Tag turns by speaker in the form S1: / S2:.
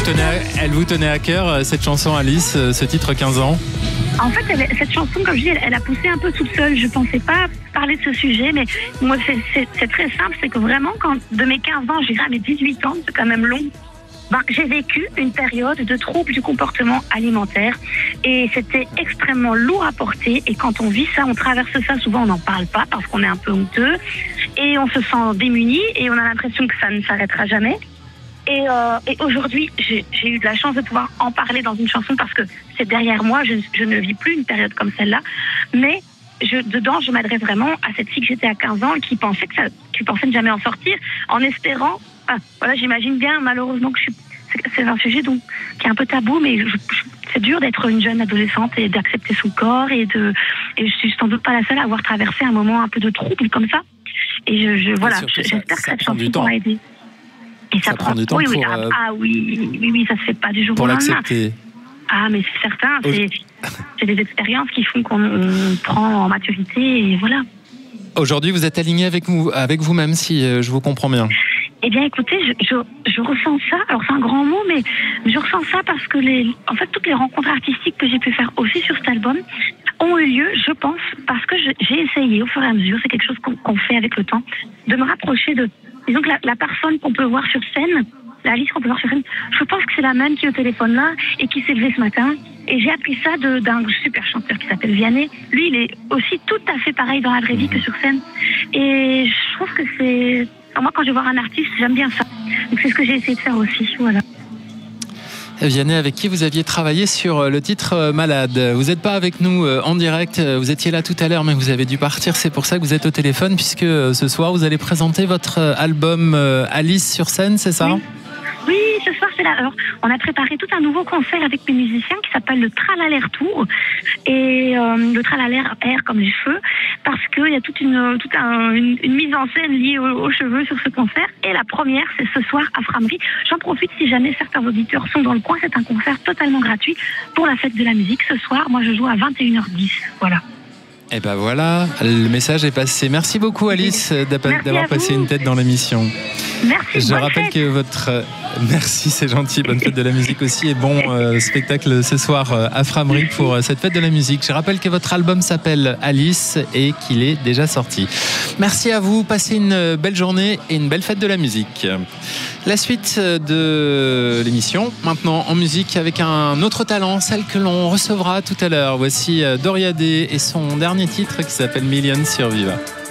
S1: Elle vous tenait à cœur, cette chanson, Alice, ce titre 15 ans?
S2: En fait, cette chanson, comme je dis, elle a poussé un peu toute seule. Je pensais pas parler de ce sujet, mais moi, c'est très simple. C'est que vraiment, quand de mes 15 ans, j'irai à mes 18 ans, c'est quand même long. J'ai vécu une période de troubles du comportement alimentaire et c'était extrêmement lourd à porter. Et quand on vit ça, on traverse ça, souvent on n'en parle pas parce qu'on est un peu honteux et on se sent démuni et on a l'impression que ça ne s'arrêtera jamais. Et aujourd'hui, j'ai eu de la chance de pouvoir en parler dans une chanson parce que c'est derrière moi, je ne vis plus une période comme celle-là. Mais dedans, je m'adresse vraiment à cette fille que j'étais à 15 ans et qui pensait ne jamais en sortir en espérant... voilà, j'imagine bien, malheureusement, que c'est un sujet qui est un peu tabou, mais c'est dur d'être une jeune adolescente et d'accepter son corps et je suis sans doute pas la seule à avoir traversé un moment un peu de trouble comme ça. Et voilà, j'espère que cette chanson pourra aider. Et ça prend du temps oui, oui, ça se fait pas du jour au lendemain. Pour l'accepter. Ah, mais c'est certain, c'est des expériences qui font qu'on prend en maturité et voilà.
S1: Aujourd'hui, vous êtes aligné avec vous-même, si je vous comprends bien.
S2: Eh bien, écoutez, je ressens ça. Alors, c'est un grand mot, mais je ressens ça parce que en fait, toutes les rencontres artistiques que j'ai pu faire aussi sur cet album ont eu lieu, je pense, parce que j'ai essayé au fur et à mesure, c'est quelque chose qu'on fait avec le temps, de me rapprocher de... Disons que la personne qu'on peut voir sur scène, la Alice qu'on peut voir sur scène, je pense que c'est la même qui est au téléphone là et qui s'est levée ce matin. Et j'ai appris ça d'un super chanteur qui s'appelle Vianney. Lui, il est aussi tout à fait pareil dans la vraie vie que sur scène. Et je trouve que c'est... Moi, quand je vais voir un artiste, j'aime bien ça. Donc, c'est ce que j'ai essayé de faire aussi. Voilà.
S1: Vianney, avec qui vous aviez travaillé sur le titre Malade. Vous n'êtes pas avec nous en direct. Vous étiez là tout à l'heure, mais vous avez dû partir. C'est pour ça que vous êtes au téléphone, puisque ce soir, vous allez présenter votre album Alice sur scène, c'est ça ?
S2: Oui, ce soir, c'est là. Alors, on a préparé tout un nouveau concert avec mes musiciens qui s'appelle le Tralaler Tour. Et le Tralaler air comme les cheveux, parce qu'il y a toute une mise en scène liée aux cheveux sur ce concert. Et la première, c'est ce soir à Frameries. J'en profite si jamais certains auditeurs sont dans le coin. C'est un concert totalement gratuit pour la fête de la musique. Ce soir, moi, je joue à 21h10. Voilà.
S1: Et ben voilà, le message est passé. Merci beaucoup, Alice, d'avoir passé une tête dans l'émission.
S2: Merci.
S1: Je rappelle que merci, c'est gentil. Bonne fête de la musique aussi et bon spectacle ce soir à Frameries pour cette fête de la musique. Je rappelle que votre album s'appelle Alice et qu'il est déjà sorti. Merci à vous. Passez une belle journée et une belle fête de la musique. La suite de l'émission, maintenant en musique avec un autre talent, celle que l'on recevra tout à l'heure. Voici Doria Day et son dernier titre qui s'appelle Million sur Viva.